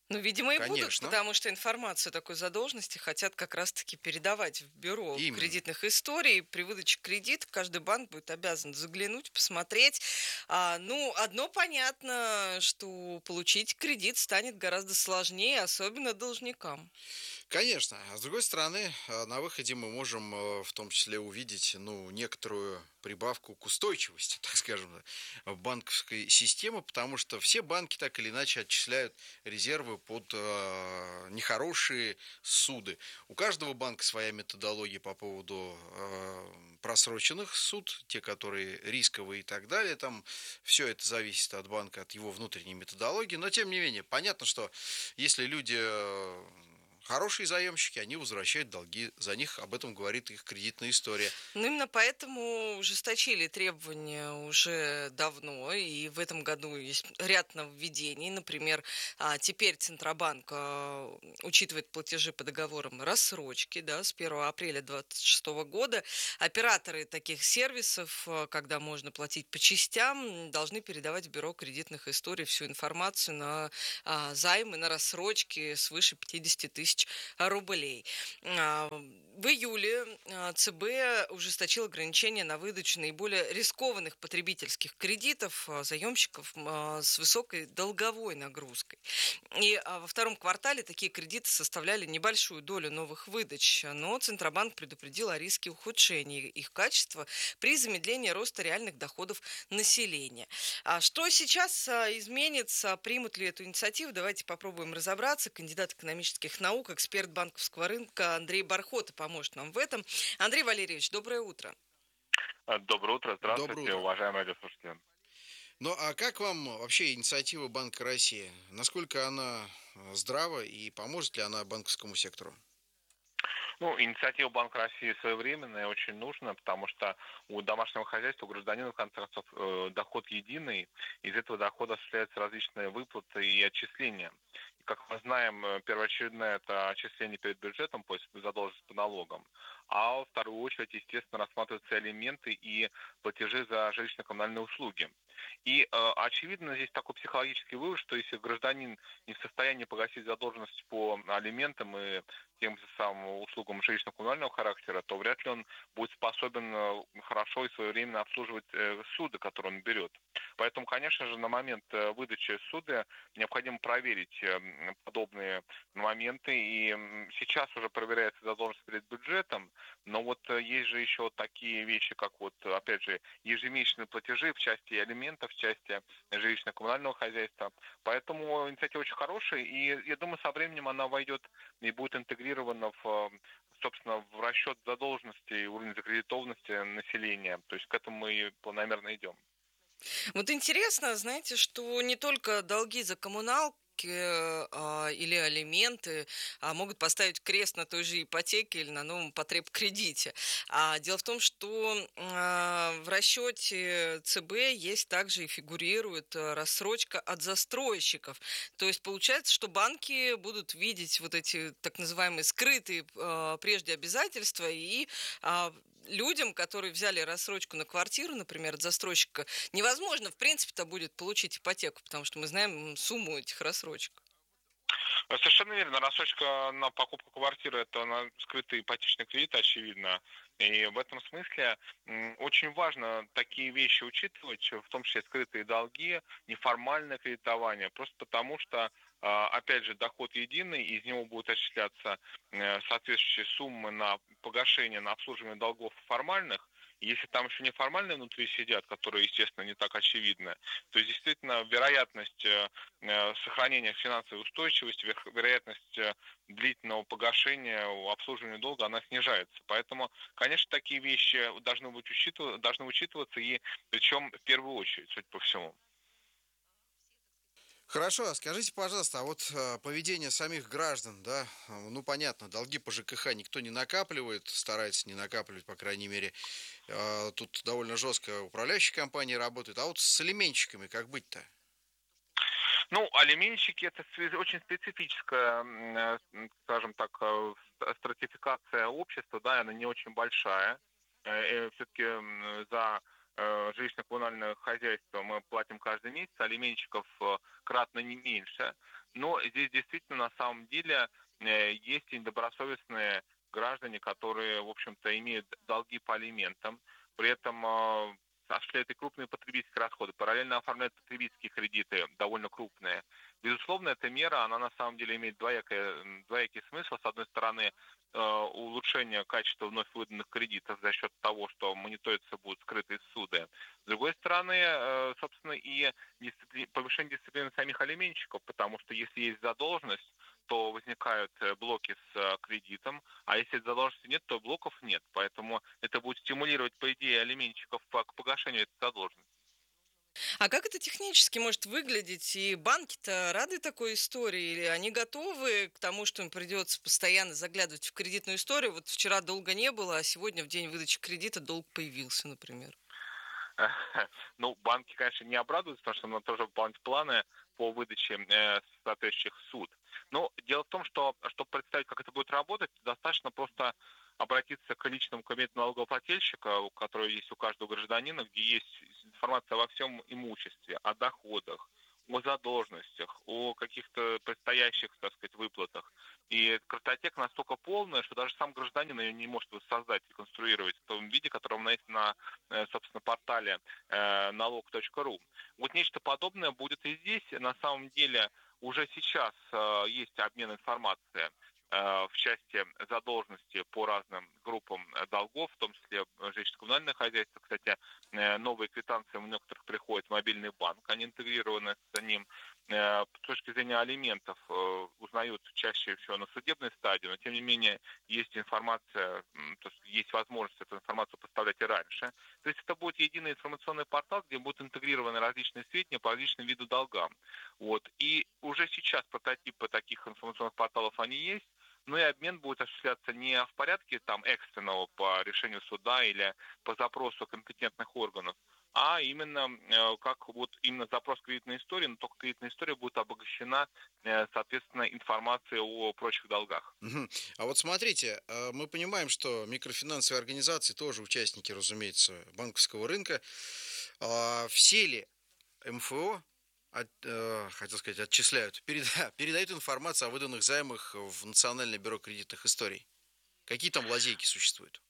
Ну, видимо, и будут, Конечно. потому что информацию о такой задолженности хотят как раз-таки передавать в бюро Именно. кредитных историй. При выдаче кредита каждый банк будет обязан заглянуть, посмотреть. Ну, одно понятно, что получить кредит станет гораздо сложнее, особенно должникам. Конечно. А с другой стороны, на выходе мы можем в том числе увидеть некоторую прибавку к устойчивости, так скажем, банковской системы, потому что все банки так или иначе отчисляют резервы под нехорошие суды. У каждого банка своя методология по поводу просроченных суд, те, которые рисковые и так далее. Там все это зависит от банка, от его внутренней методологии. Но, тем не менее, понятно, что если люди хорошие заемщики, они возвращают долги. За них об этом говорит их кредитная история. Ну, именно поэтому ужесточили требования уже давно, и в этом году есть ряд нововведений. Например, теперь Центробанк учитывает платежи по договорам рассрочки, да, с 1 апреля 2026 года. Операторы таких сервисов, когда можно платить по частям, должны передавать в бюро кредитных историй всю информацию на займы, на рассрочки свыше 50 тысяч рублей. В июле ЦБ ужесточил ограничения на выдачу наиболее рискованных потребительских кредитов заемщиков с высокой долговой нагрузкой. И во втором квартале такие кредиты составляли небольшую долю новых выдач, но Центробанк предупредил о риске ухудшения их качества при замедлении роста реальных доходов населения. Что сейчас изменится, примут ли эту инициативу, давайте попробуем разобраться. Кандидат экономических наук, эксперт банковского рынка Андрей Бархота поможет нам в этом. Андрей Валерьевич, доброе утро. Доброе утро, здравствуйте, Доброе утро. уважаемые радиослушатели. Ну, а как вам вообще инициатива Банка России? Насколько она здрава и поможет ли она банковскому сектору? Ну, инициатива Банка России своевременная, очень нужна, потому что у домашнего хозяйства, у гражданина, в конце концов, доход единый, из этого дохода осуществляются различные выплаты и отчисления. И, как мы знаем, первоочередное это отчисление перед бюджетом после задолженности по налогам, а во вторую очередь, естественно, рассматриваются алименты и платежи за жилищно-коммунальные услуги. И очевидно, здесь такой психологический вывод, что если гражданин не в состоянии погасить задолженность по алиментам и тем же самым услугам жилищно-коммунального характера, то вряд ли он будет способен хорошо и своевременно обслуживать суды, которые он берет. Поэтому, конечно же, на момент выдачи суда необходимо проверить подобные моменты. И сейчас уже проверяется задолженность перед бюджетом, но вот есть же еще такие вещи, как вот, опять же, ежемесячные платежи в части алиментов, в части жилищно-коммунального хозяйства. Поэтому инициатива очень хорошая, и я думаю, со временем она войдет и будет интегрирована собственно, в расчет задолженности и уровень закредитованности населения. То есть к этому мы планомерно идем. Вот интересно, знаете, что не только долги за коммуналку или алименты могут поставить крест на той же ипотеке или на новом потребкредите. Дело в том, что в расчете ЦБ есть также и фигурирует рассрочка от застройщиков. То есть получается, что банки будут видеть вот эти так называемые скрытые прежде обязательства, и людям, которые взяли рассрочку на квартиру, например, от застройщика, невозможно, в принципе-то, будет получить ипотеку, потому что мы знаем сумму этих рассрочек. Совершенно верно. Рассрочка на покупку квартиры – это скрытый ипотечный кредит, очевидно. И в этом смысле очень важно такие вещи учитывать, в том числе скрытые долги, неформальное кредитование, просто потому что, опять же, доход единый, из него будут отчисляться соответствующие суммы на погашение, на обслуживание долгов формальных. Если там еще неформальные внутри сидят, которые, естественно, не так очевидны, то действительно вероятность сохранения финансовой устойчивости, вероятность длительного погашения, обслуживания долга, она снижается. Поэтому, конечно, такие вещи должны учитываться, и причем в первую очередь, судя по всему. Хорошо, скажите, пожалуйста, а вот поведение самих граждан, да, ну понятно, долги по ЖКХ никто не накапливает, старается не накапливать, по крайней мере, тут довольно жестко управляющие компании работают, а вот с алименщиками как быть-то? Ну, алименщики – это очень специфическая, скажем так, стратификация общества, да, она не очень большая. Все-таки за жилищно-коммунальное хозяйство мы платим каждый месяц, алименщиков кратно не меньше. Но здесь действительно на самом деле есть и недобросовестные граждане, которые, в общем-то, имеют долги по алиментам, при этом осуществляют и крупные потребительские расходы, параллельно оформляют потребительские кредиты, довольно крупные. Безусловно, эта мера, она на самом деле имеет двоякий смысл. С одной стороны, улучшение качества вновь выданных кредитов за счет того, что мониториться будут скрытые суды. С другой стороны, собственно, и повышение дисциплины самих алименщиков, потому что если есть задолженность, то возникают блоки с кредитом, а если задолженности нет, то блоков нет. Поэтому это будет стимулировать, по идее, алименщиков к погашению этой задолженности. А как это технически может выглядеть? И банки-то рады такой истории? Или они готовы к тому, что им придется постоянно заглядывать в кредитную историю? Вот вчера долга не было, а сегодня в день выдачи кредита долг появился, например. Ну, банки, конечно, не обрадуются, потому что надо тоже выполнять планы по выдаче соответствующих суд. Но дело в том, что, чтобы представить, как это будет работать, достаточно просто обратиться к личному кабинету налогоплательщика, который есть у каждого гражданина, где есть информация во всем имуществе, о доходах, о задолженностях, о каких-то предстоящих, так сказать, выплатах. И картотека настолько полная, что даже сам гражданин ее не может воссоздать и конструировать в том виде, который у нас есть на, собственно, портале налог.ру. Вот нечто подобное будет и здесь. На самом деле уже сейчас есть обмен информацией в части задолженности по разным группам долгов, в том числе жилищно-коммунальное хозяйство. Кстати, новые квитанции у некоторых приходят в мобильный банк, они интегрированы с ним. С точки зрения алиментов узнают чаще всего на судебной стадии, но тем не менее есть информация, то есть есть возможность эту информацию поставлять и раньше. То есть это будет единый информационный портал, где будут интегрированы различные сведения по различным видам долгам. Вот. И уже сейчас прототипы таких информационных порталов они есть, но и обмен будет осуществляться не в порядке там экстренного по решению суда или по запросу компетентных органов, а именно как вот именно запрос кредитной истории, но только кредитная история будет обогащена, соответственно, информацией о прочих долгах. А вот смотрите, мы понимаем, что микрофинансовые организации тоже участники, разумеется, банковского рынка. Все ли МФО, хотел сказать, отчисляют, передают информацию о выданных займах в Национальное бюро кредитных историй? Какие там лазейки существуют?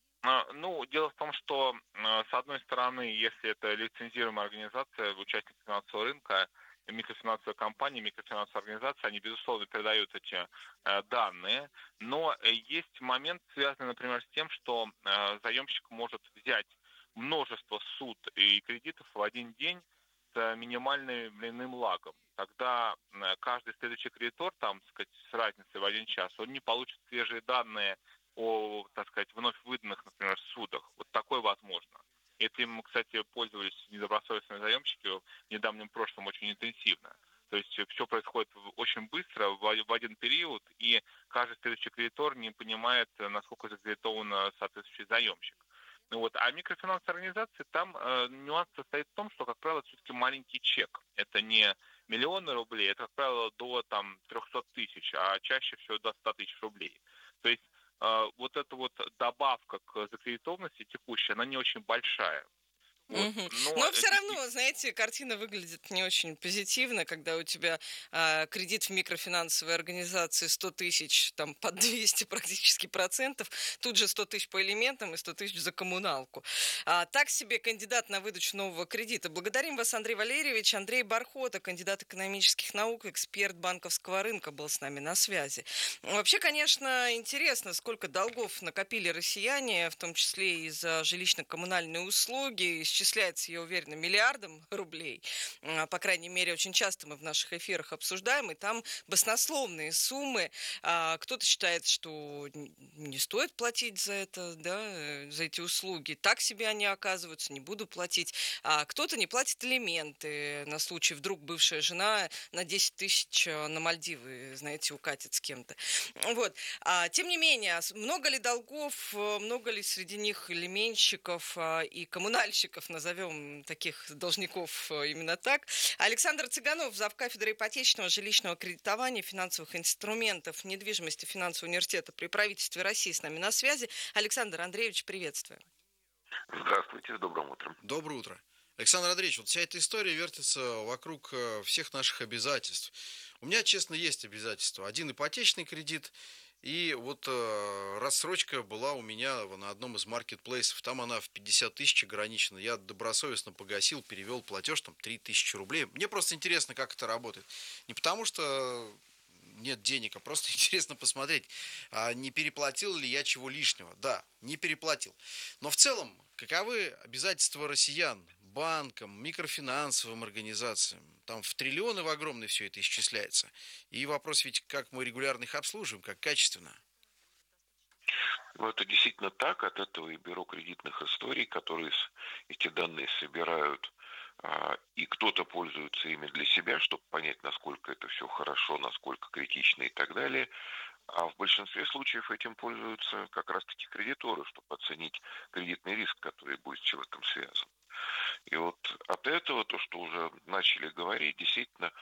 Ну, дело в том, что, с одной стороны, если это лицензируемая организация, участник финансового рынка, микрофинансовые компании, микрофинансовые организации, они, безусловно, передают эти данные, но есть момент, связанный, например, с тем, что заемщик может взять множество суд и кредитов в один день с минимальным временным лагом. Тогда каждый следующий кредитор, там, так сказать, с разницей в 1 час, он не получит свежие данные о, так сказать, вновь выданных, например, судах. Вот такое возможно. Этим, кстати, пользовались недобросовестные заемщики в недавнем прошлом очень интенсивно. То есть все происходит очень быстро, в один период, и каждый следующий кредитор не понимает, насколько закредитован соответствующий заемщик. Вот. А микрофинансовые организации, там нюанс состоит в том, что, как правило, все-таки маленький чек. Это не миллионы рублей, это, как правило, до 300 тысяч, а чаще всего до 100 тысяч рублей. То есть вот эта вот добавка к закредитованности текущей, она не очень большая. Вот. Но все равно, знаете, картина выглядит не очень позитивно, когда у тебя кредит в микрофинансовой организации 100 тысяч, там, под 200 практически процентов, тут же 100 тысяч по элементам и 100 тысяч за коммуналку. Так себе кандидат на выдачу нового кредита. Благодарим вас, Андрей Валерьевич. Андрей Бархота, кандидат экономических наук, эксперт банковского рынка, был с нами на связи. Вообще, конечно, интересно, сколько долгов накопили россияне, в том числе и за жилищно-коммунальные услуги. Исчисляется, я уверена, миллиардом рублей. По крайней мере, очень часто мы в наших эфирах обсуждаем, и там баснословные суммы. Кто-то считает, что не стоит платить за это, да, за эти услуги. Так себе они оказываются, не буду платить. Кто-то не платит алименты на случай, вдруг бывшая жена на 10 тысяч на Мальдивы, знаете, укатит с кем-то. Вот. Тем не менее, много ли долгов, много ли среди них алименщиков и коммунальщиков, назовем таких должников именно так. Александр Цыганов, завкафедры ипотечного жилищного кредитования, финансовых инструментов, недвижимости финансового университета при правительстве России с нами на связи. Александр Андреевич, приветствую. Здравствуйте, с добрым утром. Доброе утро. Александр Андреевич, вот вся эта история вертится вокруг всех наших обязательств. У меня, честно, есть обязательства. Один ипотечный кредит, и вот рассрочка была у меня на одном из маркетплейсов. Там она в 50 тысяч ограничена. Я добросовестно погасил, перевел платеж, там 3000 рублей. Мне просто интересно, как это работает. Не потому что нет денег, а просто интересно посмотреть, не переплатил ли я чего лишнего. Да, не переплатил. Но в целом, каковы обязательства россиян банкам, микрофинансовым организациям? Там в триллионы в огромные все это исчисляется. И вопрос ведь, как мы регулярно их обслуживаем, как качественно. Ну, это действительно так. От этого и бюро кредитных историй, которые эти данные собирают, и кто-то пользуется ими для себя, чтобы понять, насколько это все хорошо, насколько критично и так далее. А в большинстве случаев этим пользуются как раз-таки кредиторы, чтобы оценить кредитный риск, который будет в этом связан. И вот от этого, то, что уже начали говорить, действительно,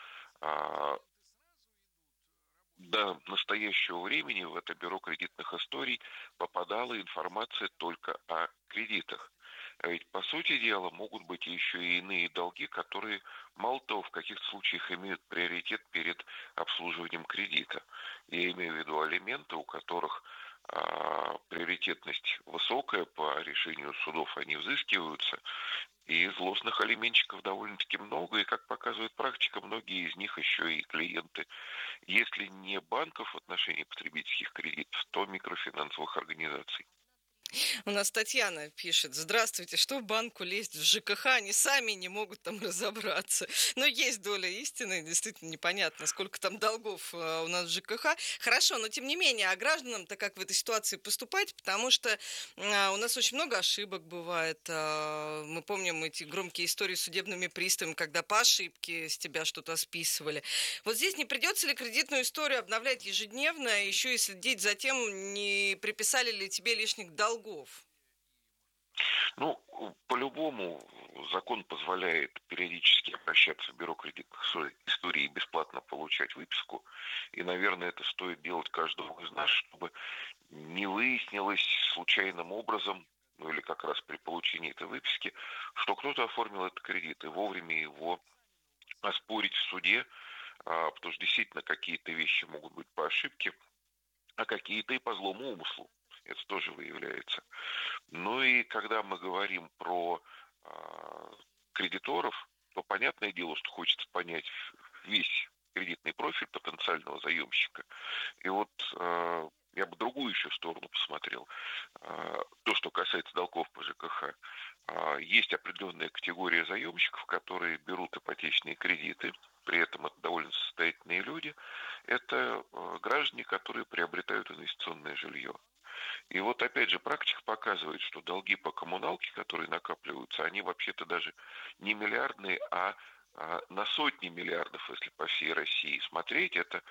до настоящего времени в это бюро кредитных историй попадала информация только о кредитах. А ведь, по сути дела, могут быть еще и иные долги, которые, мало того, в каких-то случаях имеют приоритет перед обслуживанием кредита. Я имею в виду алименты, у которых приоритетность высокая, по решению судов они взыскиваются, и злостных алименщиков довольно-таки много, и, как показывает практика, многие из них еще и клиенты, если не банков в отношении потребительских кредитов, то микрофинансовых организаций. У нас Татьяна пишет: здравствуйте, что в банку лезть в ЖКХ, они сами не могут там разобраться. Но есть доля истины, действительно непонятно, сколько там долгов у нас в ЖКХ. Хорошо, но тем не менее, а гражданам-то как в этой ситуации поступать, потому что у нас очень много ошибок бывает. Мы помним эти громкие истории с судебными приставами, когда по ошибке с тебя что-то списывали. Вот здесь не придется ли кредитную историю обновлять ежедневно, еще и следить за тем, не приписали ли тебе лишних долгов? Ну, по-любому закон позволяет периодически обращаться в бюро кредитных историй и бесплатно получать выписку. И, наверное, это стоит делать каждому из нас, чтобы не выяснилось случайным образом, ну или как раз при получении этой выписки, что кто-то оформил этот кредит и вовремя его оспорить в суде, потому что действительно какие-то вещи могут быть по ошибке, а какие-то и по злому умыслу. Это тоже выявляется. Ну и когда мы говорим про кредиторов, то понятное дело, что хочется понять весь кредитный профиль потенциального заемщика. И вот я бы другую еще сторону посмотрел. То, что касается долгов по ЖКХ. Есть определенная категория заемщиков, которые берут ипотечные кредиты, при этом это довольно состоятельные люди. Это граждане, которые приобретают инвестиционное жилье. И вот опять же практика показывает, что долги по коммуналке, которые накапливаются, они вообще-то даже не миллиардные, а на сотни миллиардов, если по всей России смотреть, это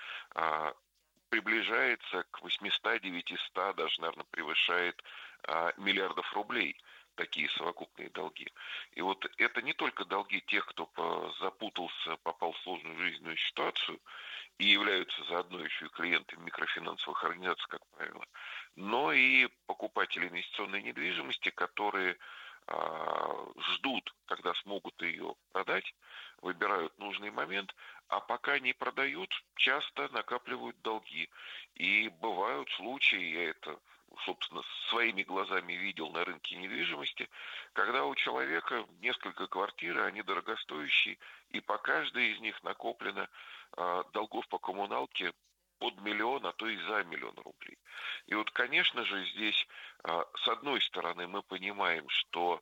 приближается к 800-900, даже, наверное, превышает миллиардов рублей, такие совокупные долги. И вот это не только долги тех, кто запутался, попал в сложную жизненную ситуацию и являются заодно еще и клиентами микрофинансовых организаций, как правило, но и покупатели инвестиционной недвижимости, которые ждут, когда смогут ее продать, выбирают нужный момент, а пока не продают, часто накапливают долги. И бывают случаи, я это, собственно, своими глазами видел на рынке недвижимости, когда у человека несколько квартир, они дорогостоящие, и по каждой из них накоплено долгов по коммуналке под 1 миллион, а то и за 1 миллион рублей. И вот, конечно же, здесь, с одной стороны, мы понимаем, что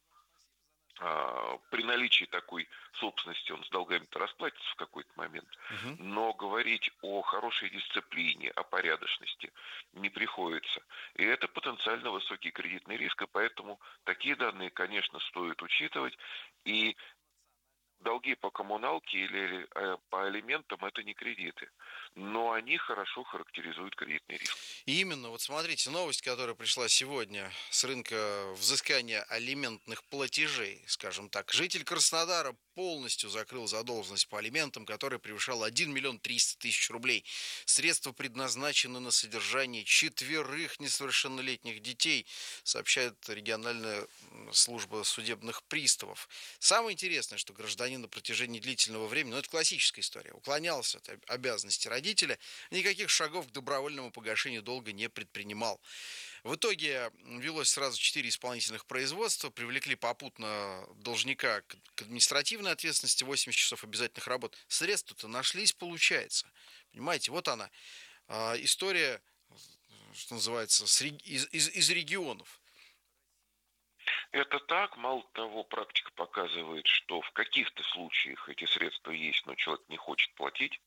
при наличии такой собственности он с долгами-то расплатится в какой-то момент, но говорить о хорошей дисциплине, о порядочности не приходится. И это потенциально высокий кредитный риск, и поэтому такие данные, конечно, стоит учитывать. И долги по коммуналке или по алиментам – это не кредиты. Но они хорошо характеризуют кредитный риск. И именно, вот смотрите, новость, которая пришла сегодня с рынка взыскания алиментных платежей, скажем так. Житель Краснодара полностью закрыл задолженность по алиментам, которая превышала 1 миллион 300 тысяч рублей. Средства предназначены на содержание 4 несовершеннолетних детей, сообщает региональная служба судебных приставов. Самое интересное, что гражданин на протяжении длительного времени, это классическая история, уклонялся от обязанностей родителя, никаких шагов к добровольному погашению долга не предпринимал. В итоге велось сразу 4 исполнительных производства, привлекли попутно должника к административной ответственности, 80 часов обязательных работ. Средства-то нашлись, получается. Понимаете, вот она, история, что называется, из регионов. Это так, мало того, практика показывает, что в каких-то случаях эти средства есть, но человек не хочет платить.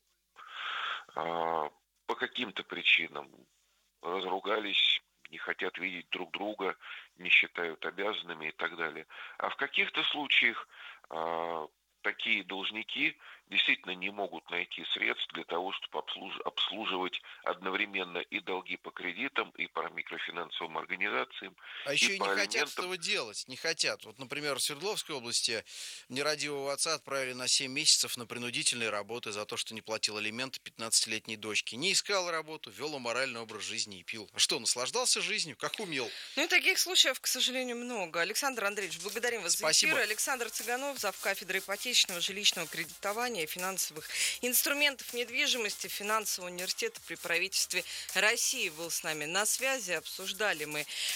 По каким-то причинам разругались, не хотят видеть друг друга, не считают обязанными и так далее. А в каких-то случаях такие должники действительно не могут найти средств для того, чтобы обслуживать одновременно и долги по кредитам, и по микрофинансовым организациям. А еще и не алиментам. хотят этого делать, не хотят. Вот, например, в Свердловской области нерадивого отца отправили на 7 месяцев на принудительные работы за то, что не платил алименты 15-летней дочке. Не искал работу, вел аморальный образ жизни и пил. А что, наслаждался жизнью, как умел? Ну и таких случаев, к сожалению, много. Александр Андреевич, благодарим вас за эфир. Александр Цыганов, завкафедры ипотечного жилищного кредитования, финансовых инструментов недвижимости Финансового университета при правительстве России был с нами на связи. Обсуждали мы